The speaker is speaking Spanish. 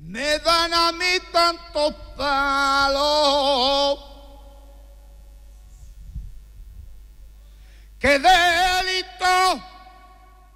Me dan a mí tantos palos que de